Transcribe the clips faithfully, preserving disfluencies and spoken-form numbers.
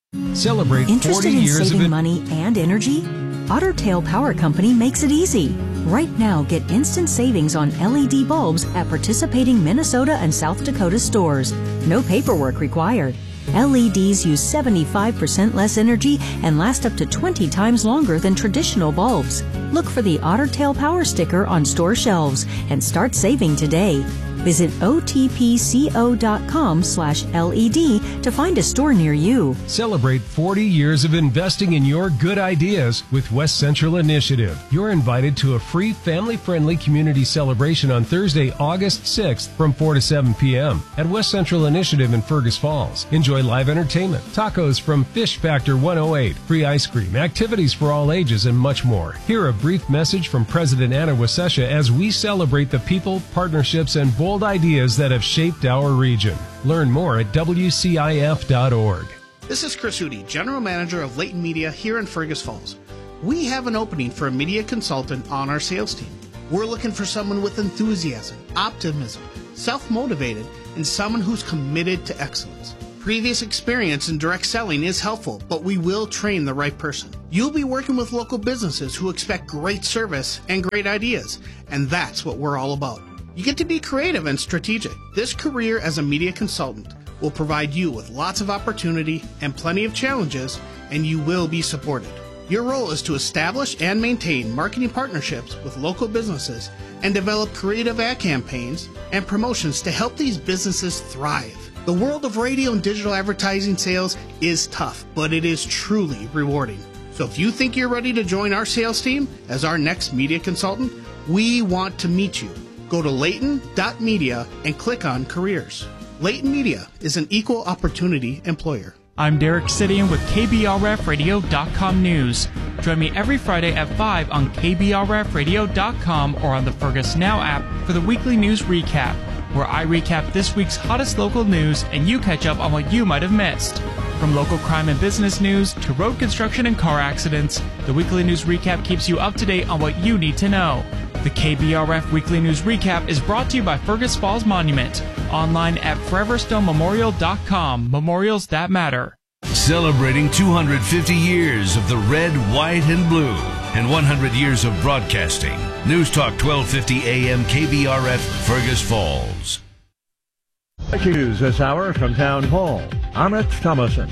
Celebrate Interested forty in years saving of it. money and energy? Otter Tail Power Company makes it easy. Right now, get instant savings on L E D bulbs at participating Minnesota and South Dakota stores. No paperwork required. L E Ds use seventy-five percent less energy and last up to twenty times longer than traditional bulbs. Look for the Otter Tail Power sticker on store shelves and start saving today. Visit otpco.com slash LED to find a store near you. Celebrate forty years of investing in your good ideas with West Central Initiative. You're invited to a free family-friendly community celebration on Thursday, August sixth from four to seven p.m. at West Central Initiative in Fergus Falls. Enjoy live entertainment, tacos from Fish Factor one oh eight, free ice cream, activities for all ages, and much more. Hear a brief message from President Anna Wasesha as we celebrate the people, partnerships, and bold ideas that have shaped our region. Learn more at W C I F dot org. This is Chris Hootie, General Manager of Leighton Media here in Fergus Falls. We have an opening for a media consultant on our sales team. We're looking for someone with enthusiasm, optimism, self-motivated, and someone who's committed to excellence. Previous experience in direct selling is helpful, but we will train the right person. You'll be working with local businesses who expect great service and great ideas, and that's what we're all about. You get to be creative and strategic. This career as a media consultant will provide you with lots of opportunity and plenty of challenges, and you will be supported. Your role is to establish and maintain marketing partnerships with local businesses and develop creative ad campaigns and promotions to help these businesses thrive. The world of radio and digital advertising sales is tough, but it is truly rewarding. So if you think you're ready to join our sales team as our next media consultant, we want to meet you. Go to Leighton dot media and click on Careers. Leighton Media is an equal opportunity employer. I'm Derek Sidian with K B R F radio dot com News. Join me every Friday at five on K B R F radio dot com or on the Fergus Now app for the weekly news recap, where I recap this week's hottest local news and you catch up on what you might have missed. From local crime and business news to road construction and car accidents, the weekly news recap keeps you up to date on what you need to know. The K B R F Weekly News Recap is brought to you by Fergus Falls Monument. Online at forever stone memorial dot com. Memorials that matter. Celebrating two hundred fifty years of the red, white, and blue and one hundred years of broadcasting. News Talk twelve fifty A M K B R F Fergus Falls. Breaking news this hour from Town Hall. I'm Rich Thomason.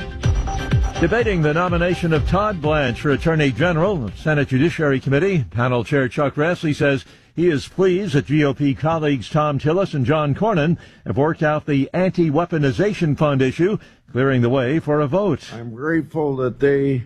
Debating the nomination of Todd Blanche for Attorney General, the Senate Judiciary Committee, Panel Chair Chuck Grassley says he is pleased that G O P colleagues Tom Tillis and John Cornyn have worked out the anti-weaponization fund issue, clearing the way for a vote. I'm grateful that they,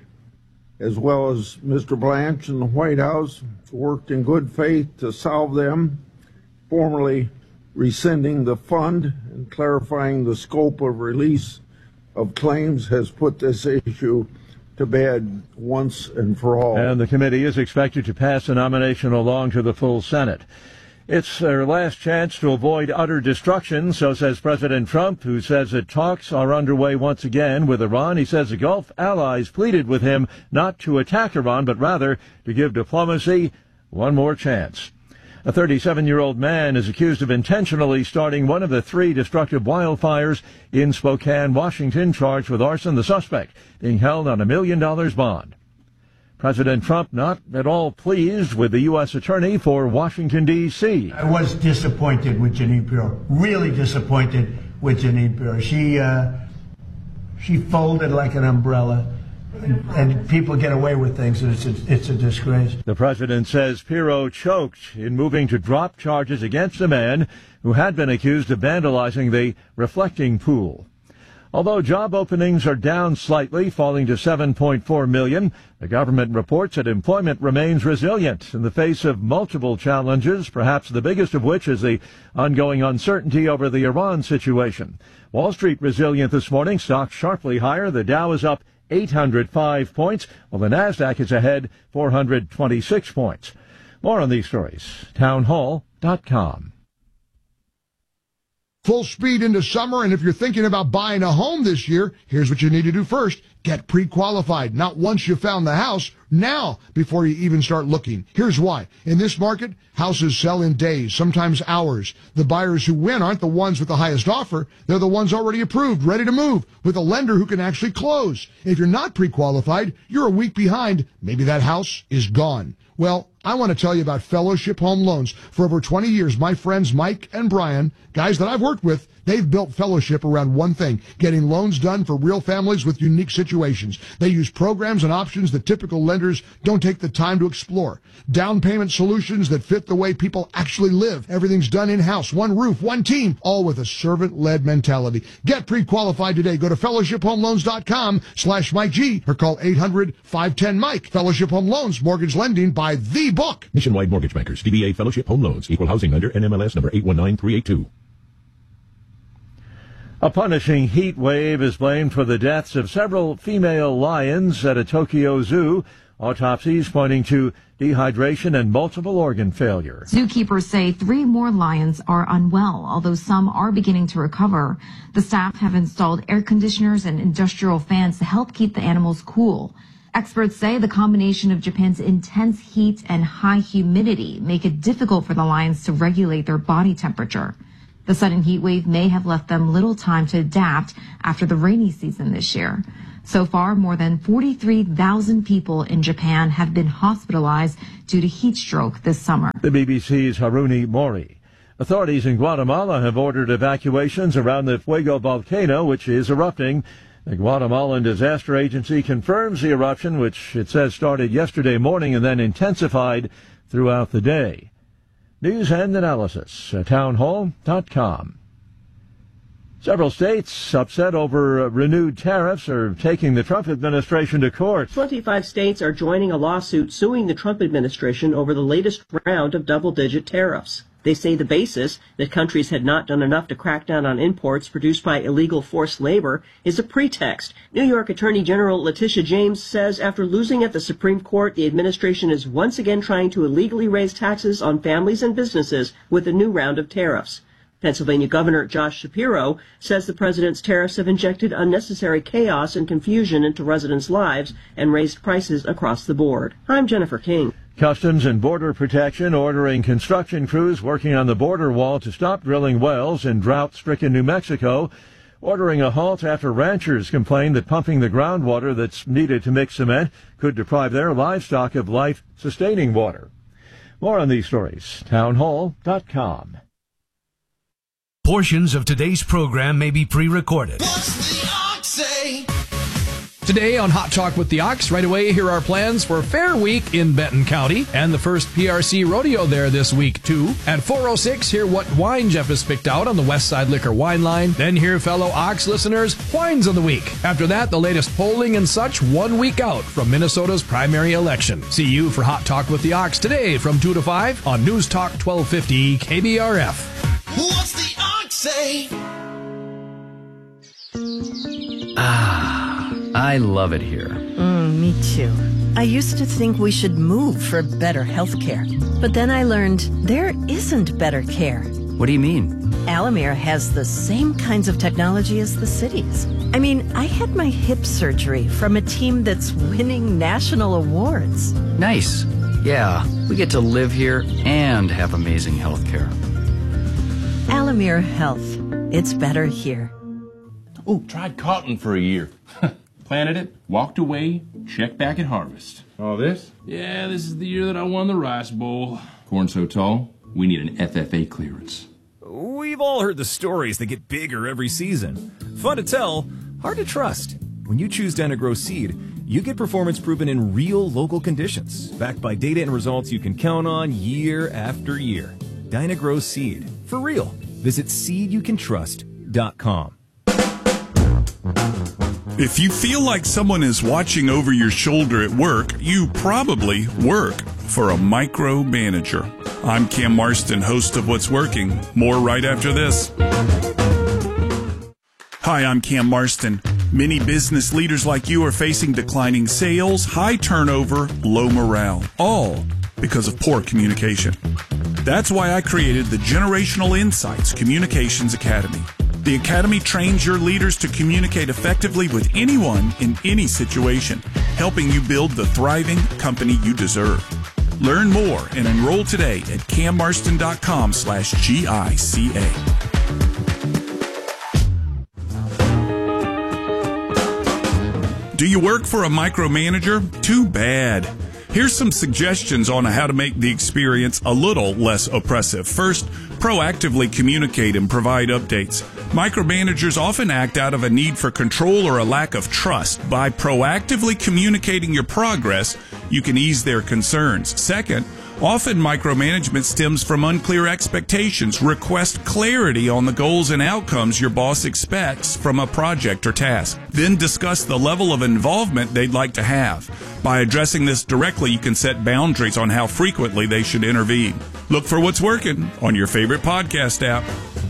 as well as Mister Blanche and the White House, worked in good faith to solve them, formally rescinding the fund and clarifying the scope of release of claims has put this issue to bed once and for all. And the committee is expected to pass the nomination along to the full Senate. It's their last chance to avoid utter destruction, so says President Trump, who says that talks are underway once again with Iran. He says the Gulf allies pleaded with him not to attack Iran, but rather to give diplomacy one more chance. A thirty-seven-year-old man is accused of intentionally starting one of the three destructive wildfires in Spokane, Washington, charged with arson. The suspect being held on a million dollars bond. President Trump not at all pleased with the U S attorney for Washington, D C I was disappointed with Jeanine Pirro, really disappointed with Jeanine Pirro. She, uh, she folded like an umbrella. And, and people get away with things, and it's a, it's a disgrace. The president says Pirro choked in moving to drop charges against a man who had been accused of vandalizing the reflecting pool. Although job openings are down slightly, falling to seven point four million, the government reports that employment remains resilient in the face of multiple challenges, perhaps the biggest of which is the ongoing uncertainty over the Iran situation. Wall Street resilient this morning, stocks sharply higher. The Dow is up eight hundred five points, while the NASDAQ is ahead four hundred twenty-six points. More on these stories, town hall dot com. full speed into summer, and if you're thinking about buying a home this year, here's what you need to do first. Get pre-qualified. Not once you found the house, now before you even start looking. Here's why. In this market, houses sell in days, sometimes hours. The buyers who win aren't the ones with the highest offer. They're the ones already approved, ready to move, with a lender who can actually close. If you're not pre-qualified, you're a week behind. Maybe that house is gone. Well, I want to tell you about Fellowship Home Loans. For over twenty years, my friends Mike and Brian, guys that I've worked with, they've built Fellowship around one thing, getting loans done for real families with unique situations. They use programs and options that typical lenders don't take the time to explore. Down payment solutions that fit the way people actually live. Everything's done in-house, one roof, one team, all with a servant-led mentality. Get pre-qualified today. Go to fellowship home loans dot com slash Mike G or call eight hundred, five one zero, Mike. Fellowship Home Loans, mortgage lending by the book. Nationwide Mortgage Bankers, D B A Fellowship Home Loans, Equal Housing Lender, N M L S number eight one nine three eight two. A punishing heat wave is blamed for the deaths of several female lions at a Tokyo zoo. Autopsies pointing to dehydration and multiple organ failure. Zookeepers say three more lions are unwell, although some are beginning to recover. The staff have installed air conditioners and industrial fans to help keep the animals cool. Experts say the combination of Japan's intense heat and high humidity make it difficult for the lions to regulate their body temperature. The sudden heat wave may have left them little time to adapt after the rainy season this year. So far, more than forty-three thousand people in Japan have been hospitalized due to heat stroke this summer. The B B C's Haruni Mori. Authorities in Guatemala have ordered evacuations around the Fuego volcano, which is erupting. The Guatemalan Disaster Agency confirms the eruption, which it says started yesterday morning and then intensified throughout the day. News and analysis at town hall dot com. Several states upset over renewed tariffs are taking the Trump administration to court. twenty-five states are joining a lawsuit suing the Trump administration over the latest round of double-digit tariffs. They say the basis, that countries had not done enough to crack down on imports produced by illegal forced labor, is a pretext. New York Attorney General Letitia James says after losing at the Supreme Court, the administration is once again trying to illegally raise taxes on families and businesses with a new round of tariffs. Pennsylvania Governor Josh Shapiro says the president's tariffs have injected unnecessary chaos and confusion into residents' lives and raised prices across the board. I'm Jennifer King. Customs and Border Protection ordering construction crews working on the border wall to stop drilling wells in drought-stricken New Mexico, ordering a halt after ranchers complain that pumping the groundwater that's needed to mix cement could deprive their livestock of life-sustaining water. More on these stories, town hall dot com. Portions of today's program may be pre-recorded. Today on Hot Talk with the Ox, right away, here are plans for Fair Week in Benton County and the first P R C rodeo there this week, too. At four oh six, hear what wine Jeff has picked out on the West Side Liquor Wine Line. Then hear fellow Ox listeners' wines of the week. After that, the latest polling and such one week out from Minnesota's primary election. See you for Hot Talk with the Ox today from two to five on News Talk twelve fifty K B R F. What's the Ox say? Ah, I love it here. Mm, me too. I used to think we should move for better health care. But then I learned there isn't better care. What do you mean? Alamere has the same kinds of technology as the cities. I mean, I had my hip surgery from a team that's winning national awards. Nice. Yeah, we get to live here and have amazing health care. Alamere Health. It's better here. Oh, tried cotton for a year. Planted it, walked away, checked back at harvest. Oh, this? Yeah, this is the year that I won the Rice Bowl. Corn so tall, we need an F F A clearance. We've all heard the stories that get bigger every season. Fun to tell, hard to trust. When you choose Dyna-Gro Seed, you get performance proven in real local conditions, backed by data and results you can count on year after year. Dyna-Gro Seed. For real. Visit seed you can trust dot com. If you feel like someone is watching over your shoulder at work, you probably work for a micromanager. I'm Cam Marston, host of What's Working. More right after this. Hi, I'm Cam Marston. Many business leaders like you are facing declining sales, high turnover, low morale, all because of poor communication. That's why I created the Generational Insights Communications Academy. The Academy trains your leaders to communicate effectively with anyone in any situation, helping you build the thriving company you deserve. Learn more and enroll today at cammarston.com slash GICA. Do you work for a micromanager? Too bad. Here's some suggestions on how to make the experience a little less oppressive. First, proactively communicate and provide updates. Micromanagers often act out of a need for control or a lack of trust. By proactively communicating your progress, you can ease their concerns. Second, often micromanagement stems from unclear expectations. Request clarity on the goals and outcomes your boss expects from a project or task. Then discuss the level of involvement they'd like to have. By addressing this directly, you can set boundaries on how frequently they should intervene. Look for what's working on your favorite podcast app.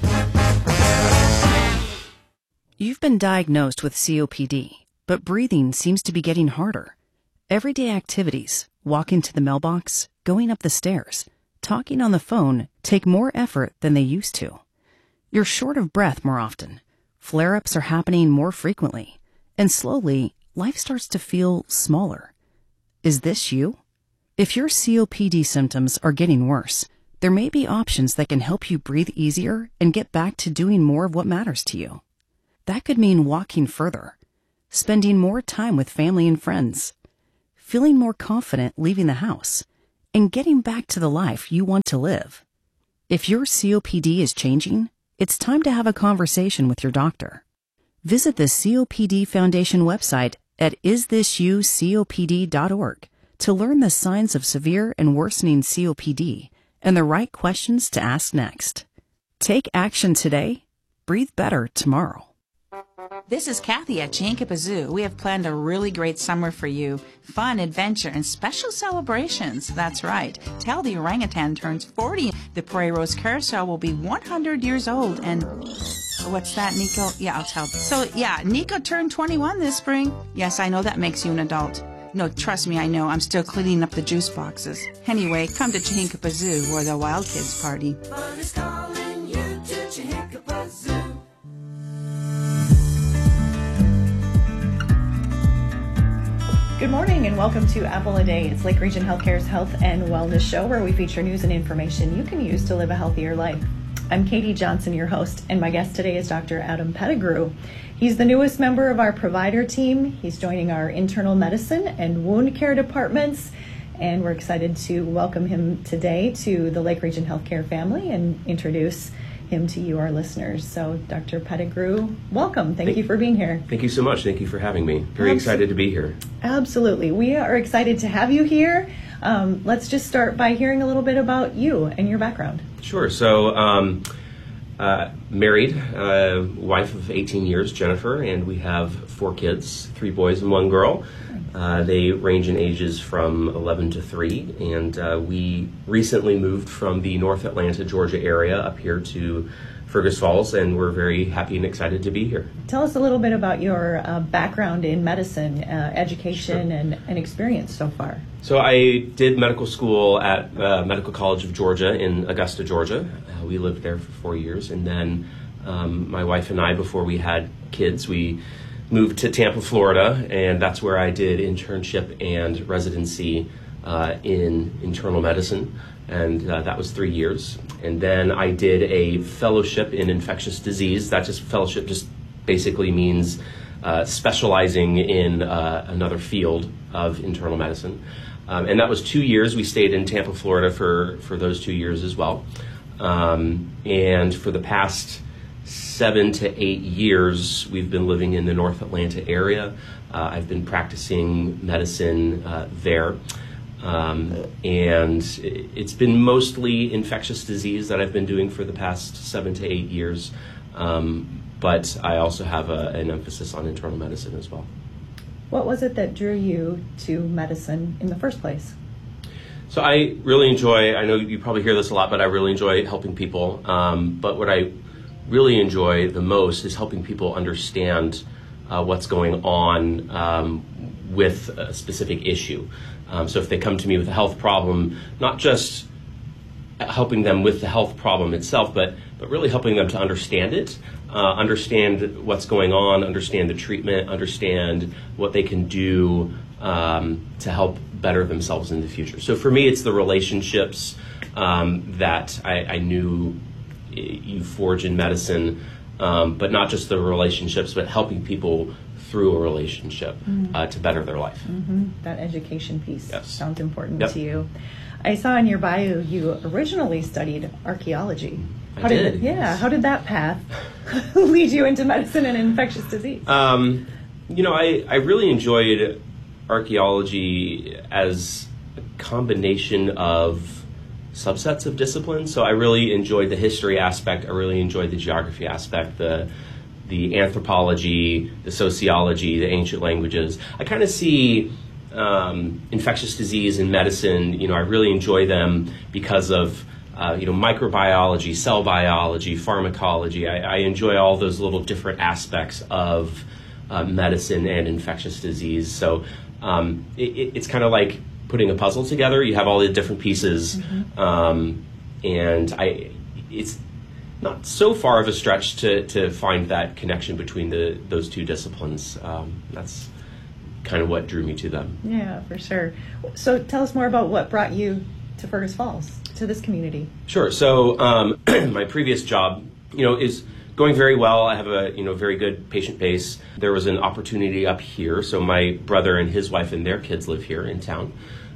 You've been diagnosed with C O P D, but breathing seems to be getting harder. Everyday activities, walking to the mailbox, going up the stairs, talking on the phone take more effort than they used to. You're short of breath more often. Flare-ups are happening more frequently. And slowly, life starts to feel smaller. Is this you? If your C O P D symptoms are getting worse, there may be options that can help you breathe easier and get back to doing more of what matters to you. That could mean walking further, spending more time with family and friends, feeling more confident leaving the house, and getting back to the life you want to live. If your C O P D is changing, it's time to have a conversation with your doctor. Visit the C O P D Foundation website at is this you C O P D dot org to learn the signs of severe and worsening C O P D and the right questions to ask next. Take action today. Breathe better tomorrow. This is Kathy at Chankippa Zoo. We have planned a really great summer for you. Fun, adventure, and special celebrations. That's right. Tell the orangutan turns forty. The Prairie Rose Carousel will be one hundred years old. And what's that, Nico? Yeah, I'll tell. So, yeah, Nico turned twenty-one this spring. Yes, I know that makes you an adult. No, trust me, I know. I'm still cleaning up the juice boxes. Anyway, come to Chankippa Zoo where the wild kids party. Fun is calling you to Chankippa Zoo. Good morning and welcome to Apple a Day. It's Lake Region Healthcare's Health and Wellness Show where we feature news and information you can use to live a healthier life. I'm Katie Johnson, your host, and my guest today is Doctor Adam Pettigrew. He's the newest member of our provider team. He's joining our internal medicine and wound care departments, and we're excited to welcome him today to the Lake Region Healthcare family and introduce him to you, our listeners. So, Doctor Pettigrew, welcome. Thank, Thank you for being here. Thank you so much. Thank you for having me. Very Absol- excited to be here. Absolutely. We are excited to have you here. Um, let's just start by hearing a little bit about you and your background. Sure. So, um, uh, married, uh, wife of eighteen years, Jennifer, and we have four kids, three boys and one girl. Uh, they range in ages from eleven to three, and uh, we recently moved from the North Atlanta, Georgia area up here to Fergus Falls, and we're very happy and excited to be here. Tell us a little bit about your uh, background in medicine, uh, education, sure. and, and experience so far. So I did medical school at uh, Medical College of Georgia in Augusta, Georgia. Uh, we lived there for four years, and then um, my wife and I, before we had kids, we moved to Tampa, Florida, and that's where I did internship and residency uh, in internal medicine, and uh, that was three years. And then I did a fellowship in infectious disease. That just fellowship just basically means uh, specializing in uh, another field of internal medicine. Um, and that was two years. We stayed in Tampa, Florida for, for those two years as well. Um, and for the past seven to eight years, we've been living in the North Atlanta area. Uh, I've been practicing medicine uh, there. Um, and it's been mostly infectious disease that I've been doing for the past seven to eight years. Um, but I also have a, an emphasis on internal medicine as well. What was it that drew you to medicine in the first place? So I really enjoy, I know you probably hear this a lot, but I really enjoy helping people. Um, but what I really enjoy the most is helping people understand uh, what's going on um, with a specific issue. Um, so if they come to me with a health problem, not just helping them with the health problem itself, but but really helping them to understand it, uh, understand what's going on, understand the treatment, understand what they can do um, to help better themselves in the future. So for me, it's the relationships um, that I, I knew you forge in medicine, um, but not just the relationships, but helping people through a relationship mm-hmm. uh, to better their life. Mm-hmm. That education piece yes. sounds important yep. to you. I saw in your bio you originally studied archaeology. How I did. did yeah. Yes. How did that path lead you into medicine and infectious disease? Um, you know, I, I really enjoyed archaeology as a combination of subsets of disciplines. So I really enjoyed the history aspect. I really enjoyed the geography aspect, the the anthropology, the sociology, the ancient languages. I kind of see um, infectious disease and medicine, you know, I really enjoy them because of, uh, you know, microbiology, cell biology, pharmacology. I, I enjoy all those little different aspects of uh, medicine and infectious disease. So um, it, it's kind of like putting a puzzle together. You have all the different pieces, mm-hmm. um, and I, it's not so far of a stretch to, to find that connection between the those two disciplines. Um, that's kind of what drew me to them. Yeah, for sure. So tell us more about what brought you to Fergus Falls, to this community. Sure. So um, my previous job, you know, is going very well. I have a, you know, very good patient base. There was an opportunity up here. So my brother and his wife and their kids live here in town.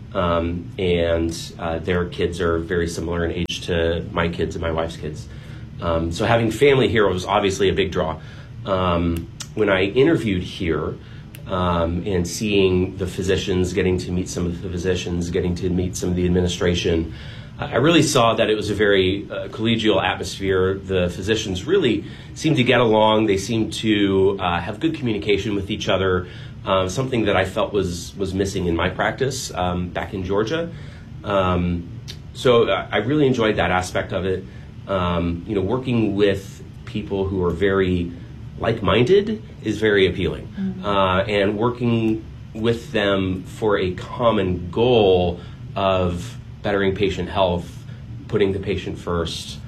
Um, and uh, their kids are very similar in age to my kids and my wife's kids. Um, so having family here was obviously a big draw. Um, when I interviewed here um, and seeing the physicians, getting to meet some of the physicians, getting to meet some of the administration, I really saw that it was a very uh, collegial atmosphere. The physicians really seemed to get along. They seemed to uh, have good communication with each other, uh, something that I felt was, was missing in my practice um, back in Georgia. Um, so I really enjoyed that aspect of it. Um, you know, working with people who are very like-minded is very appealing. Mm-hmm. Uh, and working with them for a common goal of bettering patient health, putting the patient first,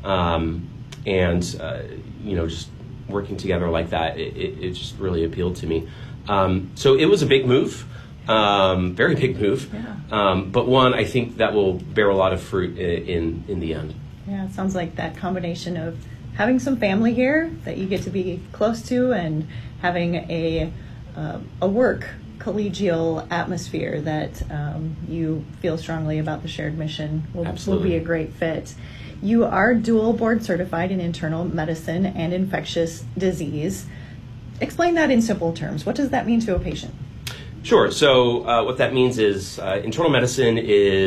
um, and, uh, you know, just working together like that, it, it, it just really appealed to me. Um, so it was a big move, um, very big move, yeah. um, but one I think that will bear a lot of fruit in, in, in the end. Yeah, it sounds like that combination of having some family here that you get to be close to and having a uh, a work collegial atmosphere that um, you feel strongly about the shared mission will, will be a great fit. You are dual board certified in internal medicine and infectious disease. Explain that in simple terms. What does that mean to a patient? Sure. So uh, what that means is uh, internal medicine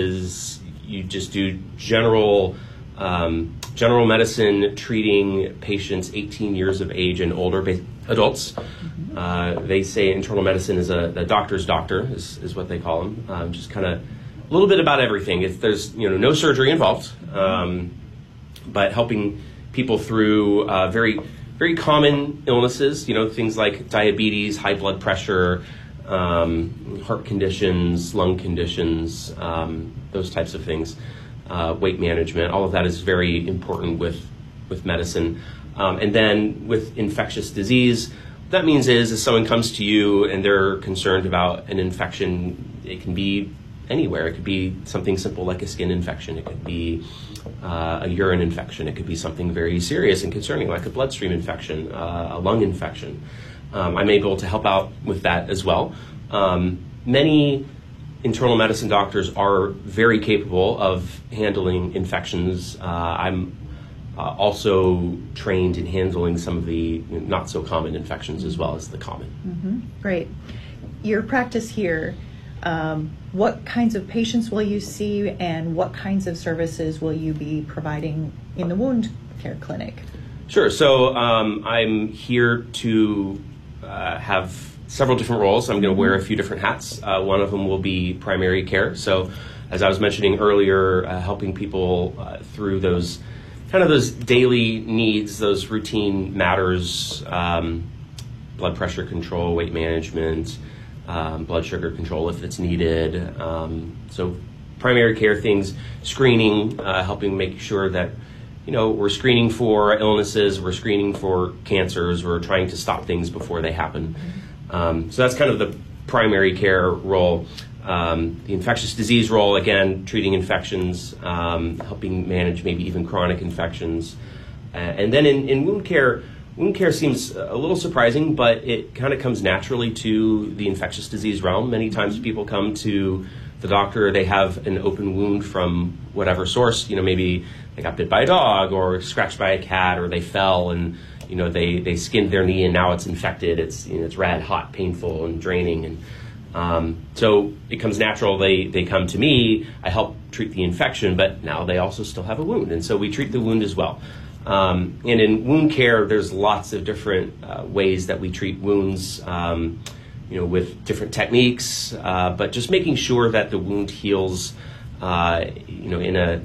is you just do general Um, general medicine treating patients eighteen years of age and older, ba- adults. Mm-hmm. Uh, they say internal medicine is a, a doctor's doctor, is, is what they call them. Um, just kind of a little bit about everything. If there's you know no surgery involved, um, but helping people through uh, very very common illnesses. You know things like diabetes, high blood pressure, um, heart conditions, lung conditions, um, those types of things. Uh, weight management, all of that is very important with with medicine. Um, and then with infectious disease, what that means is if someone comes to you and they're concerned about an infection, it can be anywhere. It could be something simple like a skin infection. It could be uh, a urine infection. It could be something very serious and concerning like a bloodstream infection, uh, a lung infection. Um, I'm able to help out with that as well. Um, many internal medicine doctors are very capable of handling infections. Uh, I'm uh, also trained in handling some of the not so common infections as well as the common. Mm-hmm. Great. Your practice here, um, what kinds of patients will you see and what kinds of services will you be providing in the wound care clinic? Sure. So um, I'm here to uh, have several different roles. I'm going to wear a few different hats. Uh, one of them will be primary care. So as I was mentioning earlier, uh, helping people uh, through those kind of those daily needs, those routine matters, um, blood pressure control, weight management, um, blood sugar control if it's needed. Um, so primary care things, screening, uh, helping make sure that, you know, we're screening for illnesses, we're screening for cancers, we're trying to stop things before they happen. Um, so that's kind of the primary care role. Um, the infectious disease role, again, treating infections, um, helping manage maybe even chronic infections. Uh, and then in, in wound care, wound care seems a little surprising, but it kind of comes naturally to the infectious disease realm. Many times people come to the doctor, they have an open wound from whatever source. You know, maybe they got bit by a dog or scratched by a cat, or they fell and, you know, they, they skinned their knee and now it's infected. It's, you know, it's red, hot, painful, and draining. And um, so it comes natural. They, they come to me, I help treat the infection, but now they also still have a wound. And so we treat the wound as well. Um, and in wound care, there's lots of different uh, ways that we treat wounds, um, you know, with different techniques, uh, but just making sure that the wound heals, uh, you know, in a,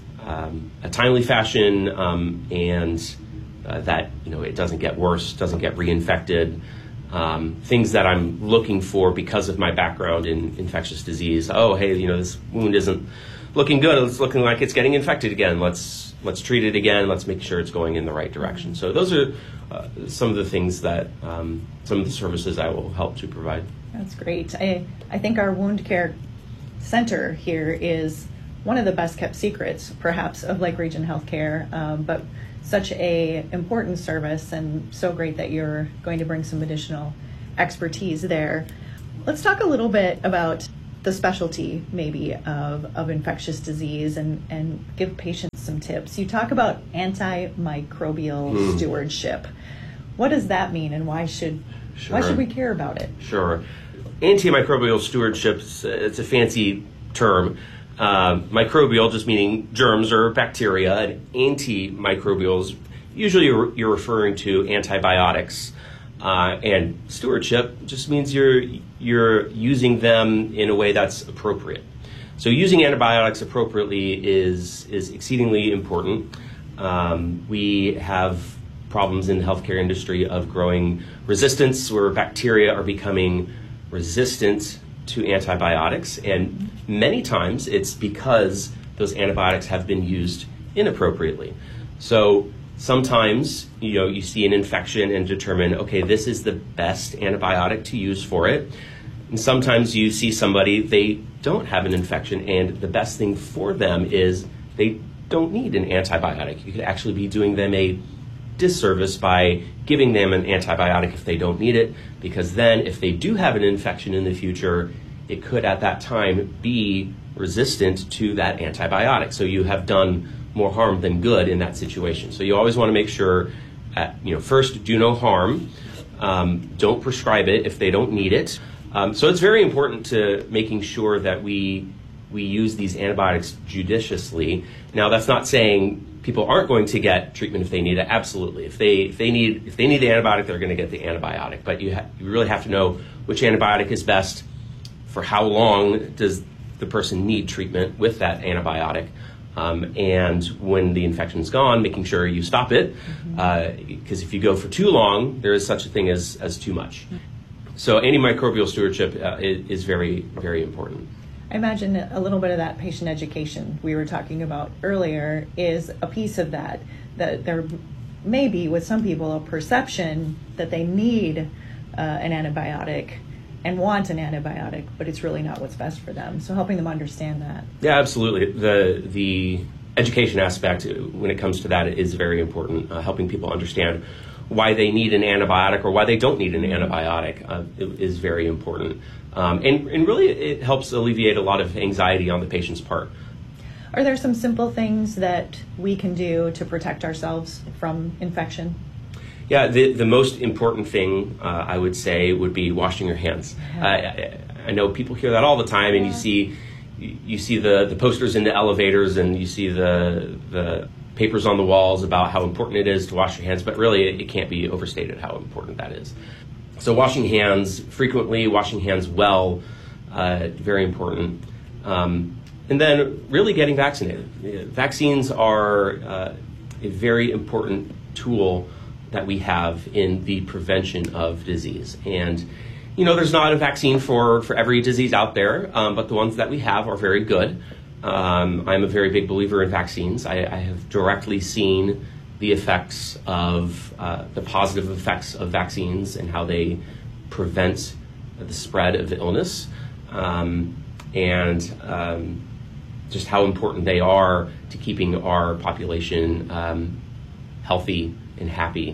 um, a timely fashion, um, and uh, that, you know, it doesn't get worse, doesn't get reinfected. Um, things that I'm looking for because of my background in infectious disease. Oh, hey, you know, this wound isn't looking good. It's looking like it's getting infected again. Let's let's treat it again. Let's make sure it's going in the right direction. So those are uh, some of the things that, um, some of the services I will help to provide. That's great. I, I think our wound care center here is one of the best kept secrets, perhaps, of Lake Region Healthcare, um, but such a important service, and so great that you're going to bring some additional expertise there. Let's talk a little bit about the specialty maybe of, of infectious disease and, and give patients some tips. You talk about antimicrobial mm. stewardship. What does that mean, and why should sure. why should we care about it? Sure. Antimicrobial stewardship, it's a fancy term. Uh, microbial just meaning germs or bacteria, and antimicrobials, usually you're, you're referring to antibiotics. Uh, and stewardship just means you're you're using them in a way that's appropriate. So using antibiotics appropriately is is exceedingly important. Um, we have problems in the healthcare industry of growing resistance, where bacteria are becoming resistant to antibiotics, and many times it's because those antibiotics have been used inappropriately. So sometimes, you know, you see an infection and determine, okay, this is the best antibiotic to use for it. And sometimes you see somebody, they don't have an infection, and the best thing for them is they don't need an antibiotic. You could actually be doing them a disservice by giving them an antibiotic if they don't need it, because then if they do have an infection in the future, it could at that time be resistant to that antibiotic. So you have done more harm than good in that situation. So you always want to make sure, at, you know, first, do no harm. Um, don't prescribe it if they don't need it. Um, so it's very important to making sure that we we use these antibiotics judiciously. Now, that's not saying people aren't going to get treatment if they need it. Absolutely. If they if they need if they need the antibiotic, they're going to get the antibiotic. But you ha- you really have to know which antibiotic is best, for how long does the person need treatment with that antibiotic. Um, and when the infection's gone, making sure you stop it, because mm-hmm. uh, if you go for too long, there is such a thing as, as too much. So antimicrobial stewardship uh, is, is very, very important. I imagine a little bit of that patient education we were talking about earlier is a piece of that, that there may be, with some people, a perception that they need uh, an antibiotic and want an antibiotic, but it's really not what's best for them. So helping them understand that. Yeah, absolutely. The the education aspect when it comes to that is very important. Uh, helping people understand why they need an antibiotic or why they don't need an antibiotic uh, is very important. Um, and, and really it helps alleviate a lot of anxiety on the patient's part. Are there some simple things that we can do to protect ourselves from infection? Yeah, the, the most important thing, uh, I would say, would be washing your hands. Uh, I, I know people hear that all the time, and you see you see the, the posters in the elevators, and you see the the papers on the walls about how important it is to wash your hands, but really it, it can't be overstated how important that is. So washing hands frequently, washing hands well, uh, very important. Um, and then really getting vaccinated. Vaccines are uh, a very important tool that we have in the prevention of disease. And, you know, there's not a vaccine for, for every disease out there, um, but the ones that we have are very good. Um, I'm a very big believer in vaccines. I, I have directly seen the effects of, uh, the positive effects of vaccines and how they prevent the spread of the illness, um, and um, just how important they are to keeping our population um, healthy and happy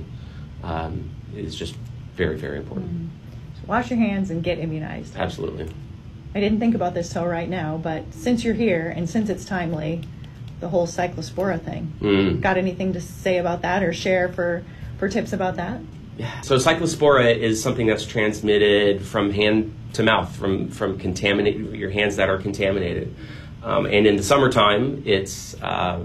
um, is just very, very important. Mm-hmm. So wash your hands and get immunized. Absolutely. I didn't think about this till right now, but since you're here and since it's timely, the whole cyclospora thing. Mm. Got anything to say about that or share for, for tips about that? So cyclospora is something that's transmitted from hand to mouth, from, from contaminated, your hands that are contaminated. Um, and in the summertime, it's uh,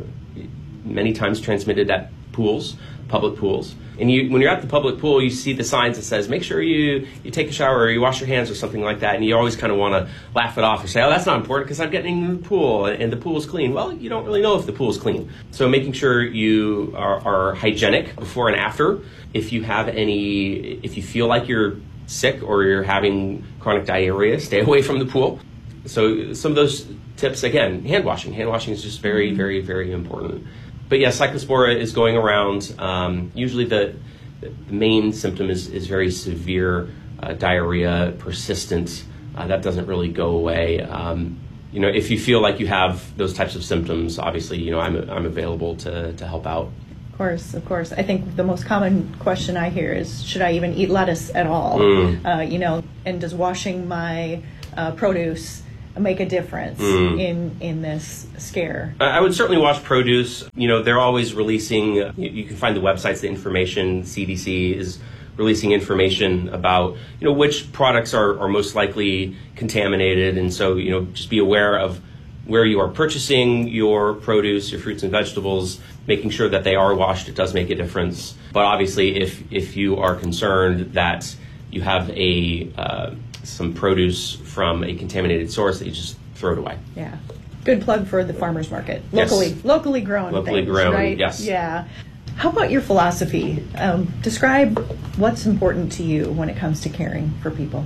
many times transmitted at pools, public pools. And you, when you're at the public pool, you see the signs that says, make sure you, you take a shower or you wash your hands or something like that. And you always kind of want to laugh it off or say, oh, that's not important because I'm getting in the pool and the pool is clean. Well, you don't really know if the pool is clean. So making sure you are, are hygienic before and after. If you have any, if you feel like you're sick or you're having chronic diarrhea, stay away from the pool. So some of those tips, again, hand washing. Hand washing is just very, very, very important. But yeah, cyclospora is going around. Um, usually the, the main symptom is, is very severe uh, diarrhea, persistent. Uh, that doesn't really go away. Um, you know, if you feel like you have those types of symptoms, obviously, you know, I'm, I'm available to, to help out. Of course, of course. I think the most common question I hear is, should I even eat lettuce at all? Mm. Uh, you know, and does washing my uh, produce make a difference Mm. in in this scare? I would certainly wash produce. You know, they're always releasing, uh, you, you can find the websites, the information. C D C is releasing information about, you know, which products are, are most likely contaminated. And so, you know, just be aware of where you are purchasing your produce, your fruits and vegetables, making sure that they are washed. It does make a difference. But obviously, if, if you are concerned that you have a uh, some produce from a contaminated source, that you just throw it away. Yeah. Good plug for the farmer's market. Locally, Yes. locally grown Locally things, grown, right? yes. Yeah. How about your philosophy? Um, describe what's important to you when it comes to caring for people.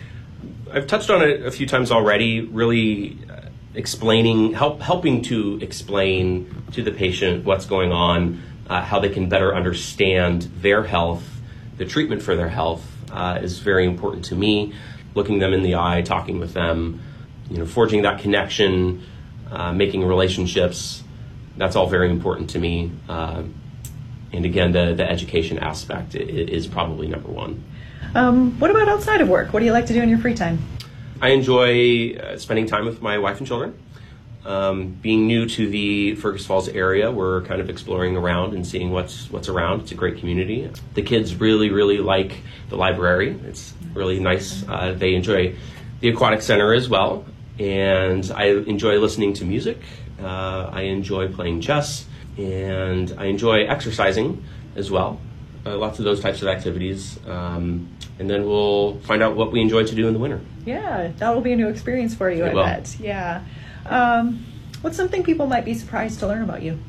I've touched on it a few times already, really uh, explaining, help, helping to explain to the patient what's going on, uh, how they can better understand their health, the treatment for their health uh, is very important to me. Looking them in the eye, talking with them, you know, forging that connection, uh, making relationships, that's all very important to me. Uh, and again, the, the education aspect is probably number one. Um, what about outside of work? What do you like to do in your free time? I enjoy uh, spending time with my wife and children. Um, being new to the Fergus Falls area, we're kind of exploring around and seeing what's what's around. It's a great community. The kids really, really like the library. It's really nice. Uh, they enjoy the aquatic center as well. And I enjoy listening to music. Uh, I enjoy playing chess. And I enjoy exercising as well. Uh, lots of those types of activities. Um, and then we'll find out what we enjoy to do in the winter. Yeah, that will be a new experience for you, It I will. bet. Yeah. Um, what's something people might be surprised to learn about you?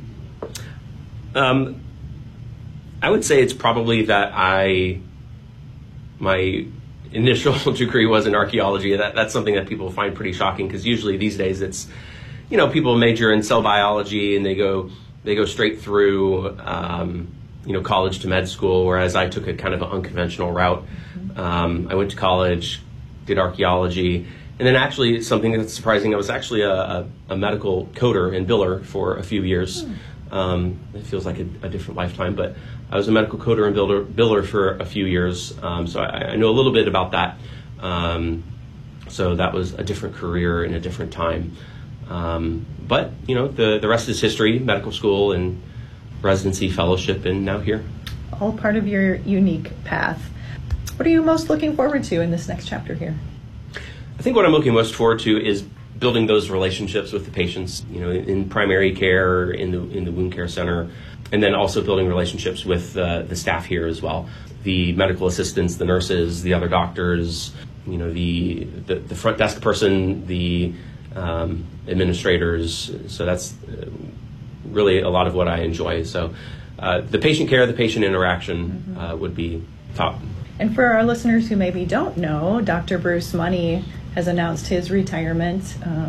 Um, I would say it's probably that I, my initial degree was in archaeology. That, that's something that people find pretty shocking because usually these days it's, you know, people major in cell biology and they go they go straight through, um, you know, college to med school, whereas I took a kind of an unconventional route. Um, I went to college, did archaeology, and then actually something that's surprising, I was actually a, a, a medical coder and biller for a few years. Um, it feels like a, a different lifetime, but I was a medical coder and biller, biller for a few years, um, so I, I know a little bit about that. Um, so that was a different career in a different time. Um, but, you know, the, the rest is history, medical school and residency, fellowship, and now here. All part of your unique path. What are you most looking forward to in this next chapter here? I think what I'm looking most forward to is building those relationships with the patients, you know, in primary care, in the in the wound care center, and then also building relationships with uh, the staff here as well, the medical assistants, the nurses, the other doctors, you know, the the, the front desk person, the um, administrators. So that's really a lot of what I enjoy. So uh, the patient care, the patient interaction uh, would be top. And for our listeners who maybe don't know, Doctor Bruce Money has announced his retirement. Um,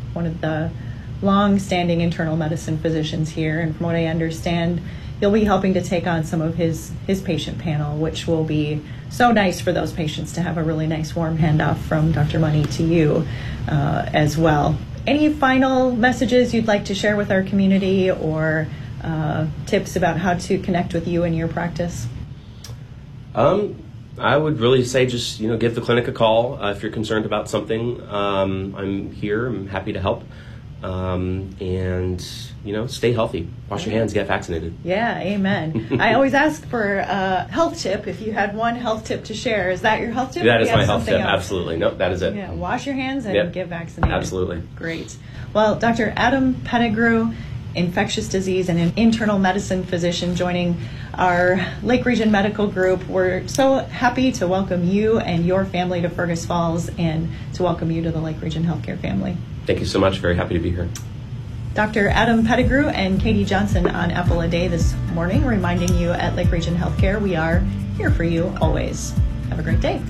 one of the long-standing internal medicine physicians here, and from what I understand, you'll be helping to take on some of his, his patient panel, which will be so nice for those patients to have a really nice warm handoff from Doctor Money to you uh, as well. Any final messages you'd like to share with our community, or uh, tips about how to connect with you in your practice? Um, I would really say just, you know, give the clinic a call uh, if you're concerned about something. Um, I'm here. I'm happy to help. Um, and, you know, stay healthy. Wash your hands, get vaccinated. Yeah, amen. I always ask for a health tip. If you had one health tip to share, is that your health tip? That is my health tip, else? Absolutely. Nope, that is it. Yeah, wash your hands and yep. get vaccinated. Absolutely. Great. Well, Doctor Adam Pettigrew, infectious disease and an internal medicine physician, joining our Lake Region Medical Group. We're so happy to welcome you and your family to Fergus Falls, and to welcome you to the Lake Region Healthcare family. Thank you so much. Very happy to be here. Doctor Adam Pettigrew and Katie Johnson on Apple a Day this morning, reminding you at Lake Region Healthcare, we are here for you always. Have a great day.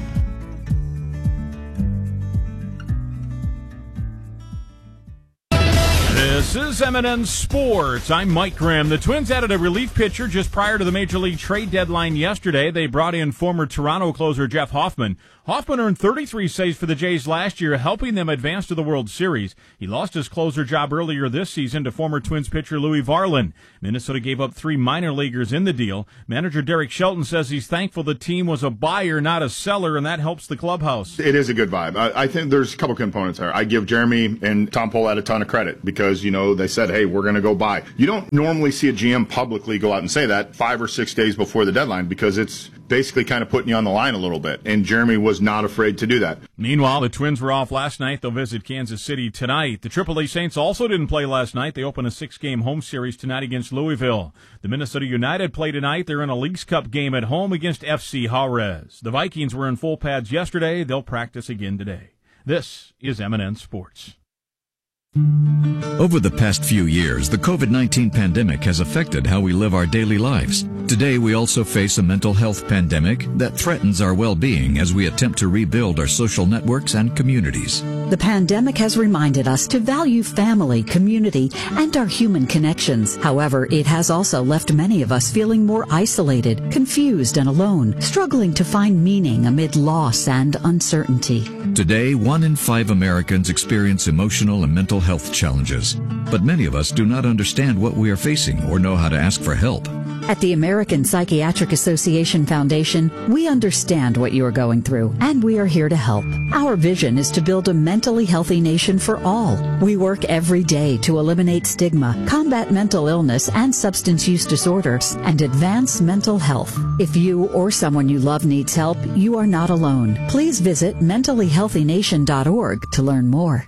This is M and N Sports. I'm Mike Graham. The Twins added a relief pitcher just prior to the Major League trade deadline yesterday. They brought in former Toronto closer Jeff Hoffman. Hoffman earned thirty-three saves for the Jays last year, helping them advance to the World Series. He lost his closer job earlier this season to former Twins pitcher Louis Varland. Minnesota gave up three minor leaguers in the deal. Manager Derek Shelton says he's thankful the team was a buyer, not a seller, and that helps the clubhouse. It is a good vibe. I, I think there's a couple components there. I give Jeremy and Tom Pohlad a ton of credit because, you know, they said, hey, we're going to go buy. You don't normally see a G M publicly go out and say that five or six days before the deadline because it's basically kind of putting you on the line a little bit. And Jeremy was not afraid to do that. Meanwhile, the Twins were off last night. They'll visit Kansas City tonight. The Triple A Saints also didn't play last night. They open a six-game home series tonight against Louisville. The Minnesota United play tonight. They're in a Leagues Cup game at home against F C Juarez. The Vikings were in full pads yesterday. They'll practice again today. This is M and N Sports. Over the past few years, the COVID nineteen pandemic has affected how we live our daily lives. Today, we also face a mental health pandemic that threatens our well-being as we attempt to rebuild our social networks and communities. The pandemic has reminded us to value family, community, and our human connections. However, it has also left many of us feeling more isolated, confused, and alone, struggling to find meaning amid loss and uncertainty. Today, one in five Americans experience emotional and mental health challenges, but many of us do not understand what we are facing or know how to ask for help. At the American Psychiatric Association Foundation, we understand what you are going through, and we are here to help. Our vision is to build a mentally healthy nation for all. We work every day to eliminate stigma, combat mental illness and substance use disorders, and advance mental health. If you or someone you love needs help, you are not alone. Please visit mentally healthy nation dot org to learn more.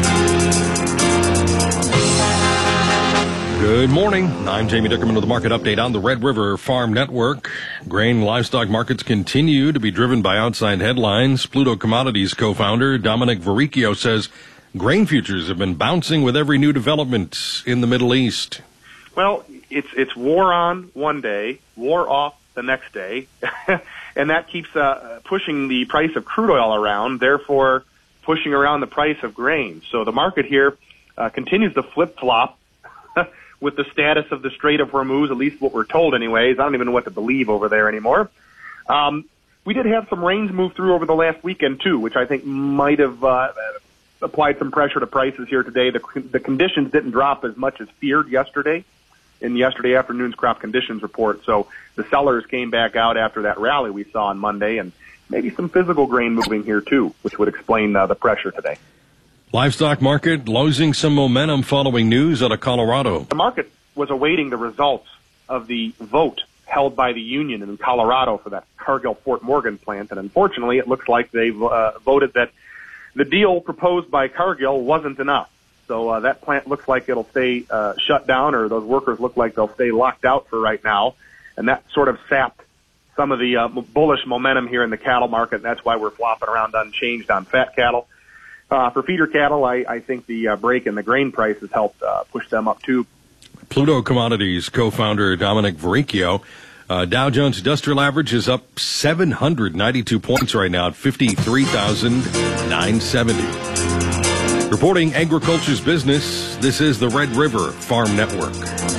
Good morning. I'm Jamie Dickerman with the market update on the Red River Farm Network. Grain and livestock markets continue to be driven by outside headlines. Pluto Commodities co-founder Dominic Verricchio says grain futures have been bouncing with every new development in the Middle East. Well, it's it's war on one day, war off the next day, and that keeps uh, pushing the price of crude oil around, therefore pushing around the price of grain. So the market here uh, continues to flip-flop with the status of the Strait of Hormuz, at least what we're told anyways. I don't even know what to believe over there anymore. Um, we did have some rains move through over the last weekend, too, which I think might have uh, applied some pressure to prices here today. The, the conditions didn't drop as much as feared yesterday in yesterday afternoon's crop conditions report. So the sellers came back out after that rally we saw on Monday, and maybe some physical grain moving here, too, which would explain uh, the pressure today. Livestock market losing some momentum following news out of Colorado. The market was awaiting the results of the vote held by the union in Colorado for that Cargill-Fort Morgan plant, and unfortunately it looks like they've uh, voted that the deal proposed by Cargill wasn't enough. So uh, that plant looks like it'll stay uh, shut down, or those workers look like they'll stay locked out for right now, and that sort of sapped some of the uh, bullish momentum here in the cattle market, and that's why we're flopping around unchanged on fat cattle. Uh, for feeder cattle, I, I think the uh, break in the grain prices helped uh, push them up, too. Pluto Commodities co-founder Dominic Verricchio. Uh, Dow Jones Industrial Average is up seven hundred ninety-two points right now at fifty-three thousand nine hundred seventy. Reporting agriculture's business, this is the Red River Farm Network.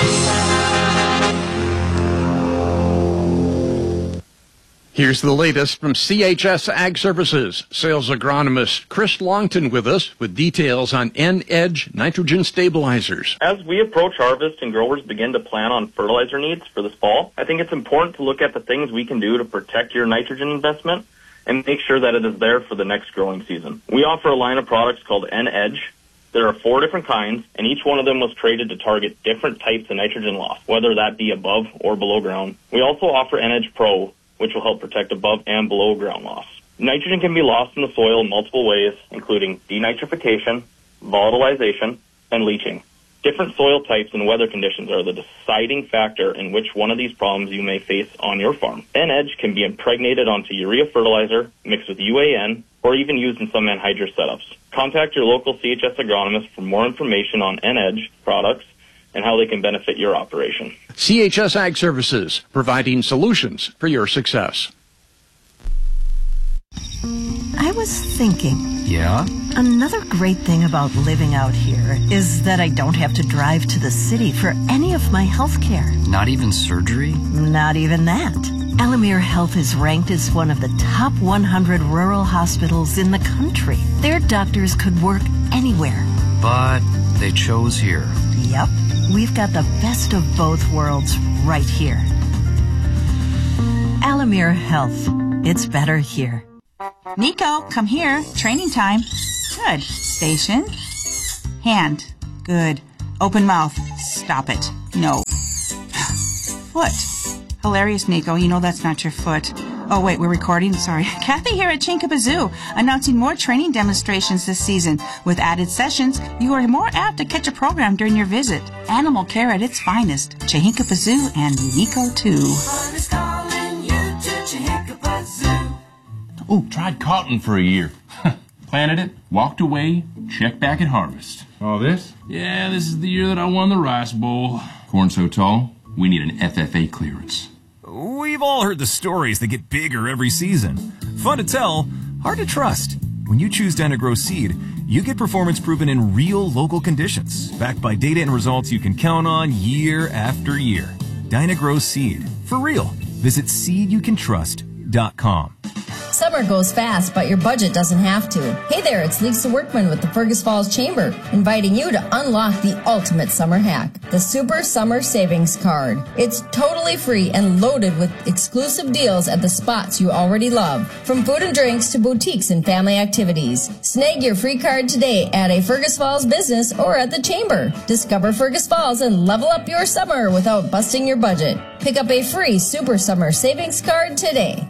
Here's the latest from C H S Ag Services. Sales agronomist Chris Longton with us with details on N-Edge nitrogen stabilizers. As we approach harvest and growers begin to plan on fertilizer needs for this fall, I think it's important to look at the things we can do to protect your nitrogen investment and make sure that it is there for the next growing season. We offer a line of products called N-Edge. There are four different kinds, and each one of them was traded to target different types of nitrogen loss, whether that be above or below ground. We also offer N-Edge Pro, which will help protect above and below ground loss. Nitrogen can be lost in the soil in multiple ways, including denitrification, volatilization, and leaching. Different soil types and weather conditions are the deciding factor in which one of these problems you may face on your farm. N-Edge can be impregnated onto urea fertilizer, mixed with U A N, or even used in some anhydrous setups. Contact your local C H S agronomist for more information on N-Edge products and how they can benefit your operation. C H S Ag Services, providing solutions for your success. I was thinking. Yeah? Another great thing about living out here is that I don't have to drive to the city for any of my health care. Not even surgery? Not even that. Alamere Health is ranked as one of the top one hundred rural hospitals in the country. Their doctors could work anywhere. But they chose here. Yep. We've got the best of both worlds right here. Alamere Health. It's better here. Nico, come here. Training time. Good. Station. Hand. Good. Open mouth. Stop it. No. Foot. Hilarious, Nico. You know that's not your foot. Oh, wait, we're recording? Sorry. Kathy here at Chinkappa Zoo, announcing more training demonstrations this season. With added sessions, you are more apt to catch a program during your visit. Animal care at its finest. Chinkappa Zoo and Nico, too. Oh, tried cotton for a year. Planted it, walked away, checked back at harvest. All this? Yeah, this is the year that I won the Rice Bowl. Corn so tall, we need an F F A clearance. We've all heard the stories that get bigger every season. Fun to tell, hard to trust. When you choose Dyna-Gro Seed, you get performance proven in real local conditions, backed by data and results you can count on year after year. Dyna-Gro Seed. For real. Visit seed you can trust dot com. Summer goes fast, but your budget doesn't have to. Hey there, it's Lisa Workman with the Fergus Falls Chamber, inviting you to unlock the ultimate summer hack, the Super Summer Savings Card. It's totally free and loaded with exclusive deals at the spots you already love, from food and drinks to boutiques and family activities. Snag your free card today at a Fergus Falls business or at the Chamber. Discover Fergus Falls and level up your summer without busting your budget. Pick up a free Super Summer Savings Card today.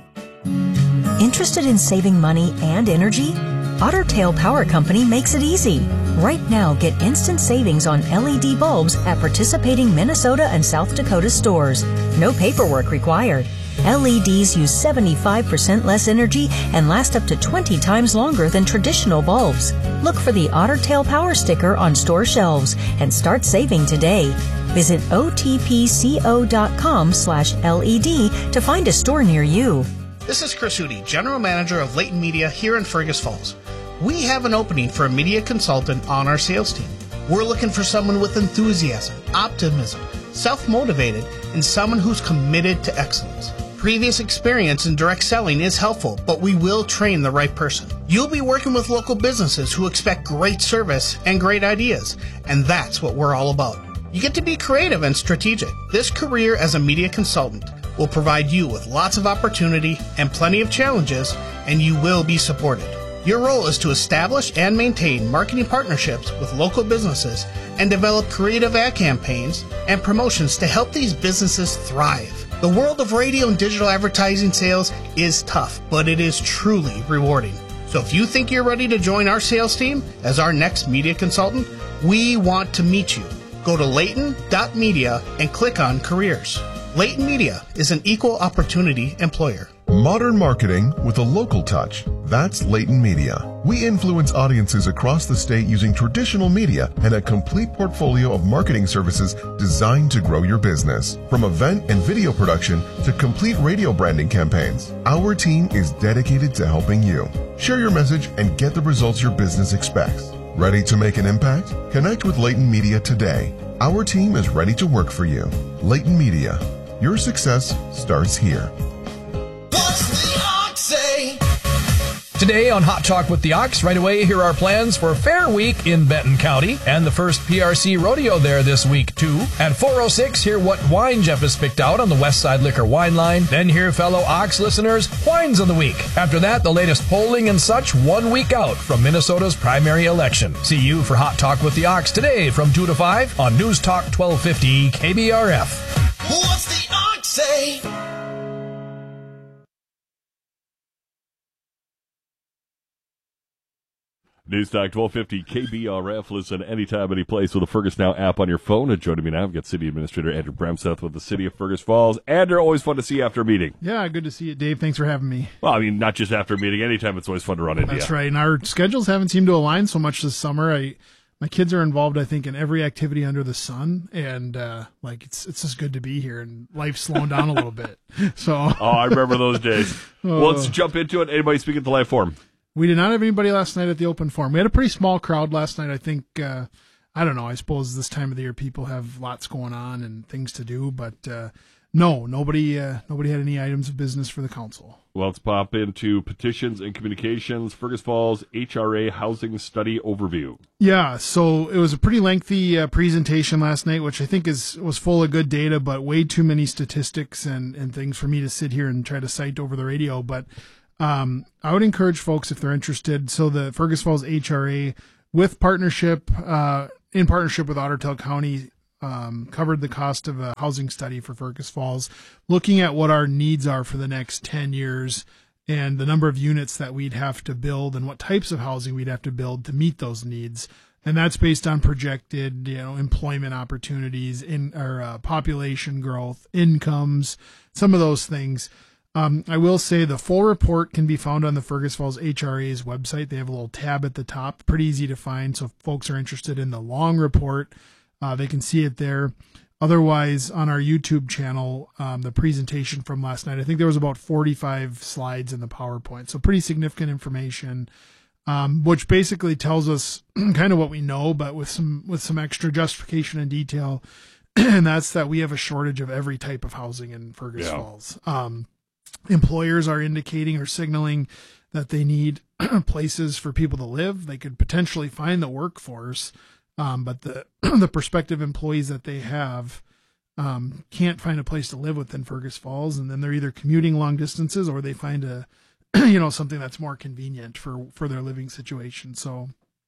Interested in saving money and energy? Otter Tail Power Company makes it easy. Right now, get instant savings on L E D bulbs at participating Minnesota and South Dakota stores. No paperwork required. L E Ds use seventy-five percent less energy and last up to twenty times longer than traditional bulbs. Look for the Otter Tail Power sticker on store shelves and start saving today. Visit O T P C O dot com slash L E D to find a store near you. This is Chris Hootie, General Manager of Leighton Media here in Fergus Falls. We have an opening for a media consultant on our sales team. We're looking for someone with enthusiasm, optimism, self-motivated, and someone who's committed to excellence. Previous experience in direct selling is helpful, but we will train the right person. You'll be working with local businesses who expect great service and great ideas, and that's what we're all about. You get to be creative and strategic. This career as a media consultant will provide you with lots of opportunity and plenty of challenges, and you will be supported. Your role is to establish and maintain marketing partnerships with local businesses and develop creative ad campaigns and promotions to help these businesses thrive. The world of radio and digital advertising sales is tough, but it is truly rewarding. So if you think you're ready to join our sales team as our next media consultant, we want to meet you. Go to Leighton dot media and click on careers. Leighton Media is an equal opportunity employer. Modern marketing with a local touch. That's Leighton Media. We influence audiences across the state using traditional media and a complete portfolio of marketing services designed to grow your business. From event and video production to complete radio branding campaigns, our team is dedicated to helping you. Share your message and get the results your business expects. Ready to make an impact? Connect with Leighton Media today. Our team is ready to work for you. Leighton Media. Your success starts here. Today on Hot Talk with the Ox, right away, here are plans for Fair Week in Benton County and the first P R C rodeo there this week, too. At four oh six, hear what wine Jeff has picked out on the West Side Liquor Wine Line. Then hear fellow Ox listeners' wines of the week. After that, the latest polling and such one week out from Minnesota's primary election. See you for Hot Talk with the Ox today from two to five on News Talk twelve fifty K B R F. What's the Ox say? News Talk twelve fifty K B R F. Listen anytime, any place with the Fergus Now app on your phone. And joining me now, we've got City Administrator Andrew Bremseth with the City of Fergus Falls. Andrew, always fun to see you after a meeting. Yeah, good to see you, Dave. Thanks for having me. Well, I mean, not just after a meeting. Anytime, it's always fun to run into you. That's right. And our schedules haven't seemed to align so much this summer. I My kids are involved, I think, in every activity under the sun. And, uh, like, it's it's just good to be here. And life's slowing down a little bit. So. Oh, I remember those days. Oh. Well, let's jump into it. Anybody speak at the live forum? We did not have anybody last night at the open forum. We had a pretty small crowd last night. I think, uh, I don't know, I suppose this time of the year people have lots going on and things to do, but uh, no, nobody uh, nobody had any items of business for the council. Well, let's pop into petitions and communications. Fergus Falls H R A Housing Study Overview. Yeah, so it was a pretty lengthy uh, presentation last night, which I think is was full of good data, but way too many statistics and, and things for me to sit here and try to cite over the radio, but Um, I would encourage folks if they're interested. So the Fergus Falls H R A, with partnership, uh, in partnership with Ottertail County, um, covered the cost of a housing study for Fergus Falls, looking at what our needs are for the next ten years and the number of units that we'd have to build and what types of housing we'd have to build to meet those needs. And that's based on projected, you know, employment opportunities, in or uh, population growth, incomes, some of those things. Um, I will say the full report can be found on the Fergus Falls H R A's website. They have a little tab at the top, pretty easy to find. So if folks are interested in the long report, uh, they can see it there. Otherwise, on our YouTube channel, um, the presentation from last night, I think there was about forty-five slides in the PowerPoint. So pretty significant information, um, which basically tells us kind of what we know, but with some, with some extra justification and detail. And that's that we have a shortage of every type of housing in Fergus Yeah. Falls. Um, Employers are indicating or signaling that they need places for people to live. They could potentially find the workforce, um, but the the prospective employees that they have um, can't find a place to live within Fergus Falls, and then they're either commuting long distances or they find a you know something that's more convenient for for their living situation. So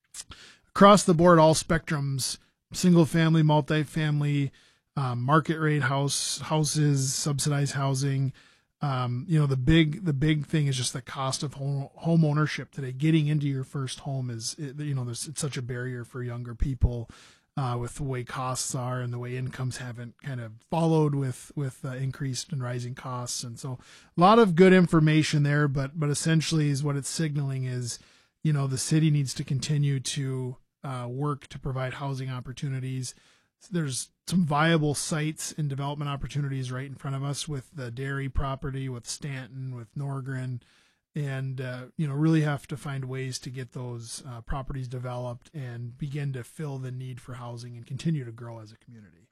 across the board, all spectrums: single family, multifamily, um, market rate house houses, subsidized housing. Um, you know, the big, the big thing is just the cost of home, home ownership today. Getting into your first home is, you know, there's, it's such a barrier for younger people, uh, with the way costs are and the way incomes haven't kind of followed with, with uh, increased and rising costs. And so a lot of good information there, but, but essentially is what it's signaling is, you know, the city needs to continue to, uh, work to provide housing opportunities. There's some viable sites and development opportunities right in front of us with the dairy property, with Stanton, with Norgren, and, uh, you know, really have to find ways to get those uh, properties developed and begin to fill the need for housing and continue to grow as a community.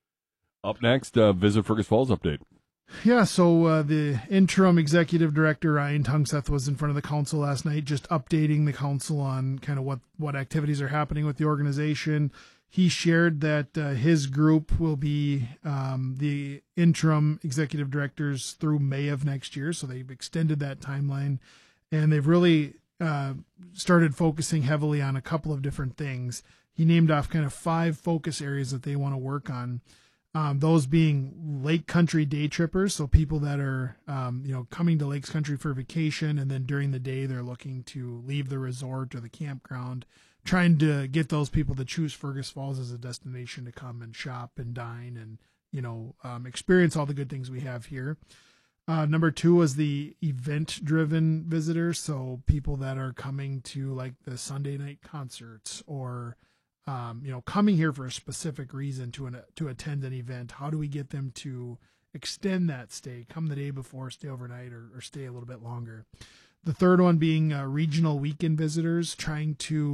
Up next, uh, Visit Fergus Falls update. Yeah, so uh, the interim executive director, Ryan Tungseth, was in front of the council last night, just updating the council on kind of what, what activities are happening with the organization. He shared that uh, his group will be um, the interim executive directors through May of next year. So they've extended that timeline, and they've really uh, started focusing heavily on a couple of different things. He named off kind of five focus areas that they want to work on. Um, those being lake country day trippers. So people that are, um, you know, coming to Lakes Country for vacation, and then during the day, they're looking to leave the resort or the campground, trying to get those people to choose Fergus Falls as a destination to come and shop and dine and, you know, um, experience all the good things we have here. Uh, number two was the event-driven visitors, so people that are coming to like the Sunday night concerts or, um, you know, coming here for a specific reason to an, to attend an event. How do we get them to extend that stay, come the day before, stay overnight, or, or stay a little bit longer? The third one being uh, regional weekend visitors, trying to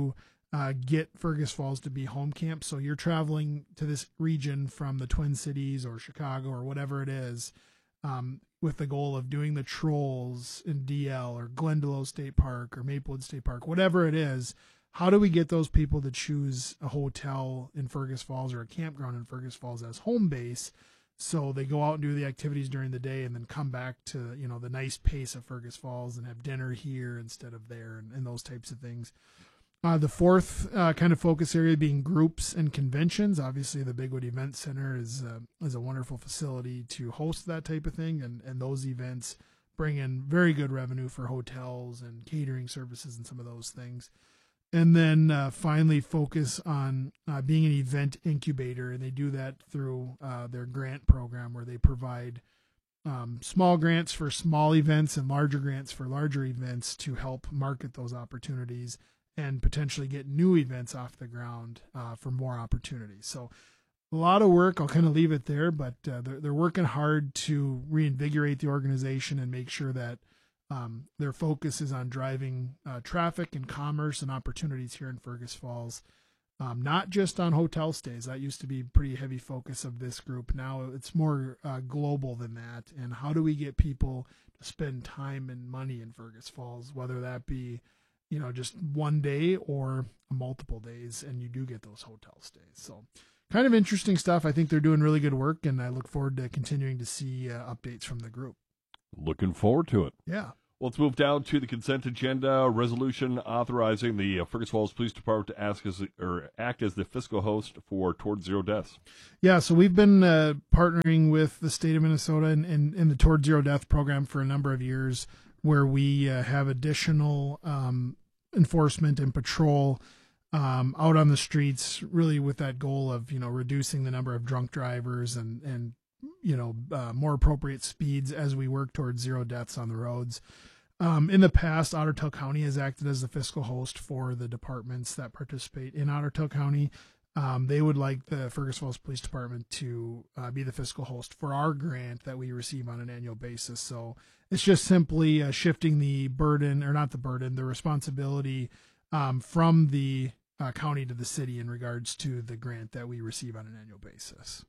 uh, get Fergus Falls to be home camp. So you're traveling to this region from the Twin Cities or Chicago or whatever it is, um, with the goal of doing the Trolls in D L or Glendalough State Park or Maplewood State Park, whatever it is. How do we get those people to choose a hotel in Fergus Falls or a campground in Fergus Falls as home base? So they go out and do the activities during the day and then come back to, you know, the nice pace of Fergus Falls and have dinner here instead of there, and, and those types of things. Uh, the fourth uh, kind of focus area being groups and conventions. Obviously, the Bigwood Event Center is uh, is a wonderful facility to host that type of thing, and, and those events bring in very good revenue for hotels and catering services and some of those things. And then uh, finally focus on uh, being an event incubator, and they do that through uh, their grant program, where they provide um, small grants for small events and larger grants for larger events to help market those opportunities and potentially get new events off the ground uh, for more opportunities. So a lot of work. I'll kind of leave it there, but uh, they're, they're working hard to reinvigorate the organization and make sure that Um, their focus is on driving uh, traffic and commerce and opportunities here in Fergus Falls, um, not just on hotel stays. That used to be a pretty heavy focus of this group. Now it's more uh, global than that. And how do we get people to spend time and money in Fergus Falls, whether that be, you know, just one day or multiple days, and you do get those hotel stays. So kind of interesting stuff. I think they're doing really good work, and I look forward to continuing to see uh, updates from the group. Looking forward to it. Yeah. Well, let's move down to the consent agenda. Resolution authorizing the uh, Fergus Falls Police Department to ask as, or act as the fiscal host for Towards Zero Deaths. Yeah, so we've been uh, partnering with the state of Minnesota in, in, in the Towards Zero Death program for a number of years, where we uh, have additional um, enforcement and patrol um, out on the streets, really with that goal of, you know, reducing the number of drunk drivers and, and you know, uh, more appropriate speeds as we work towards zero deaths on the roads. Um, in the past, Otter Tail County has acted as the fiscal host for the departments that participate in Otter Tail County. Um, they would like the Fergus Falls Police Department to uh, be the fiscal host for our grant that we receive on an annual basis. So it's just simply uh, shifting the burden, or not the burden, the responsibility um, from the uh, county to the city in regards to the grant that we receive on an annual basis.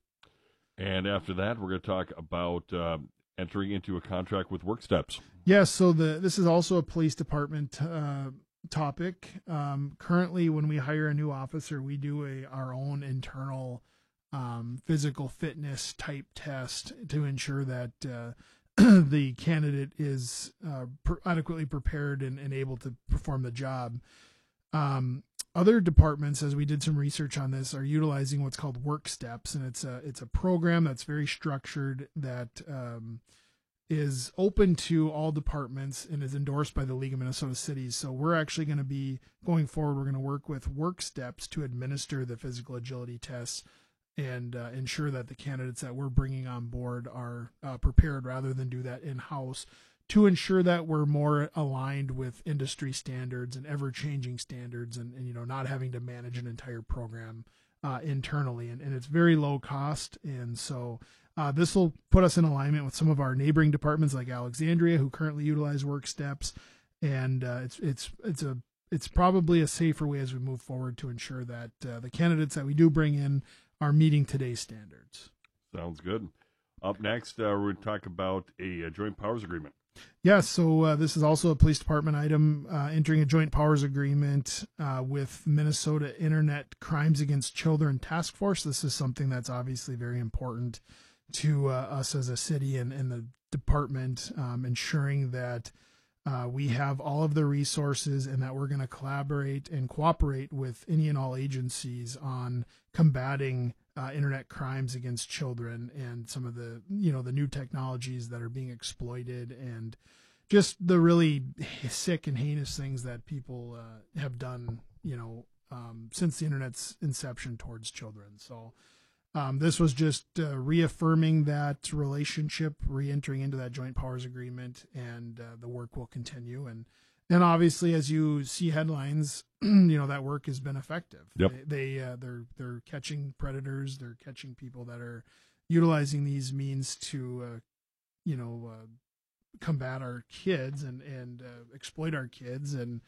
And after that, we're going to talk about um, entering into a contract with WorkSteps. Yes, so the this is also a police department uh, topic. Um, currently, when we hire a new officer, we do a our own internal um, physical fitness type test to ensure that uh, the candidate is uh, per- adequately prepared and, and able to perform the job. Um, Other departments, as we did some research on this, are utilizing what's called WorkSteps, and it's a it's a program that's very structured, that um, is open to all departments and is endorsed by the League of Minnesota Cities. So we're actually going to be, going forward, we're going to work with WorkSteps to administer the physical agility tests and uh, ensure that the candidates that we're bringing on board are uh, prepared, rather than do that in-house, to ensure that we're more aligned with industry standards and ever-changing standards, and, and you know, not having to manage an entire program uh, internally. And, and it's very low cost. And so uh, this will put us in alignment with some of our neighboring departments like Alexandria, who currently utilize WorkSteps. And uh, it's it's it's a it's probably a safer way as we move forward to ensure that uh, the candidates that we do bring in are meeting today's standards. Sounds good. Up next, uh, we're going to talk about a, a joint powers agreement. Yes, so uh, this is also a police department item, uh, entering a joint powers agreement uh, with Minnesota Internet Crimes Against Children Task Force. This is something that's obviously very important to uh, us as a city and, and the department, um, ensuring that uh, we have all of the resources and that we're going to collaborate and cooperate with any and all agencies on combating Uh, internet crimes against children and some of the, you know, the new technologies that are being exploited, and just the really sick and heinous things that people uh, have done, you know, um, since the internet's inception towards children. So um, this was just uh, reaffirming that relationship, re-entering into that joint powers agreement, and uh, the work will continue. And And obviously, as you see headlines, you know, that work has been effective. Yep. They, they uh, they're they're catching predators. They're catching people that are utilizing these means to, uh, you know, uh, combat our kids and and uh, exploit our kids. And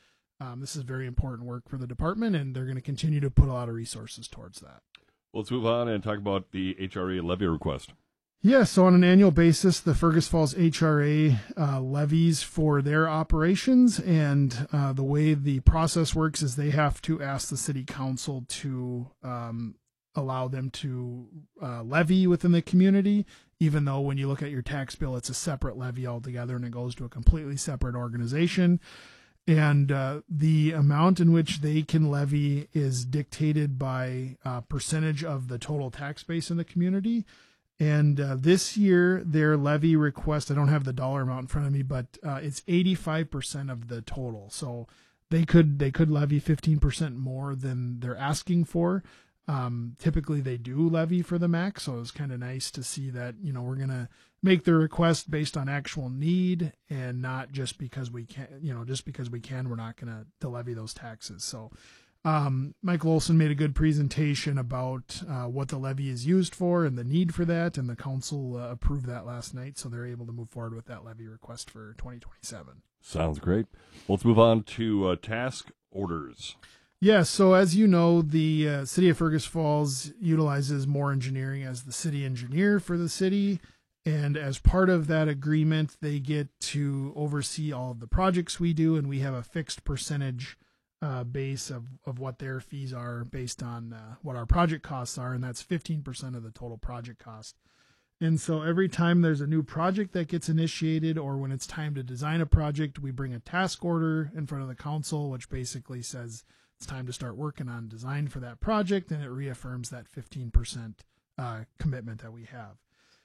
um, this is very important work for the department, and they're going to continue to put a lot of resources towards that. Well, let's move on and talk about the H R A levy request. Yeah, so on an annual basis, the Fergus Falls H R A uh, levies for their operations, and uh, the way the process works is they have to ask the city council to um, allow them to uh, levy within the community, even though when you look at your tax bill, it's a separate levy altogether, and it goes to a completely separate organization. And uh, the amount in which they can levy is dictated by uh, percentage of the total tax base in the community. And uh, this year, their levy request, I don't have the dollar amount in front of me, but uh, it's eighty-five percent of the total. So they could they could levy fifteen percent more than they're asking for. Um, typically, they do levy for the max, so it's kind of nice to see that, you know, we're going to make the request based on actual need and not just because we can, you know, just because we can, we're not going to levy those taxes. So Um, Michael Olson made a good presentation about uh, what the levy is used for and the need for that, and the council uh, approved that last night, so they're able to move forward with that levy request for twenty twenty-seven. Sounds great. Well, let's move on to uh, task orders. Yeah, so as you know, the uh, city of Fergus Falls utilizes Moore Engineering as the city engineer for the city, and as part of that agreement, they get to oversee all of the projects we do, and we have a fixed percentage Uh, base of, of what their fees are based on uh, what our project costs are, and that's fifteen percent of the total project cost. And so every time there's a new project that gets initiated, or when it's time to design a project, we bring a task order in front of the council, which basically says it's time to start working on design for that project, and it reaffirms that fifteen percent uh, commitment that we have.